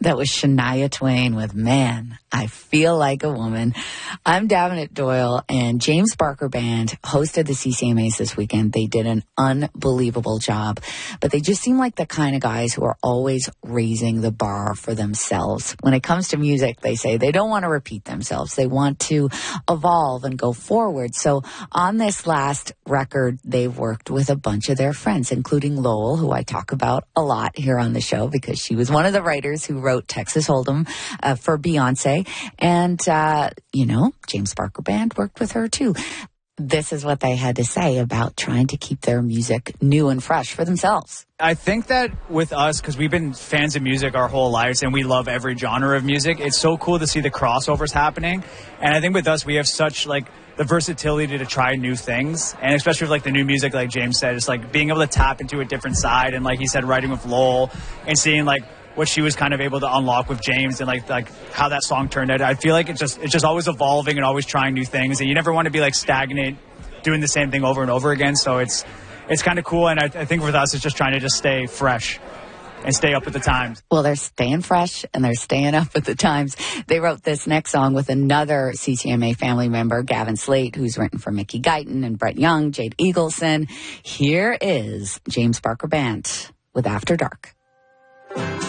That was Shania Twain with Man, I Feel Like a Woman. I'm Davenant Doyle, and James Barker Band hosted the CCMAs this weekend. They did an unbelievable job, but they just seem like the kind of guys who are always raising the bar for themselves. When it comes to music, they say they don't want to repeat themselves. They want to evolve and go forward. So on this last record, they've worked with a bunch of their friends, including Lowell, who I talk about a lot here on the show because she was one of the writers who wrote Texas Hold'em for Beyonce. And, James Barker Band worked with her too. This is what they had to say about trying to keep their music new and fresh for themselves. I think that with us, because we've been fans of music our whole lives and we love every genre of music, it's so cool to see the crossovers happening. And I think with us, we have such the versatility to try new things. And especially with the new music, like James said, it's being able to tap into a different side. And like he said, writing with Lowell and seeing what she was kind of able to unlock with James and like how that song turned out. I feel like it's just always evolving and always trying new things. And you never want to be stagnant doing the same thing over and over again. So it's kind of cool. And I think with us, it's just trying to just stay fresh and stay up with the times. Well, they're staying fresh and they're staying up with the times. They wrote this next song with another CCMA family member, Gavin Slate, who's written for Mickey Guyton and Brett Young, Jade Eagleson. Here is James Barker Band with After Dark.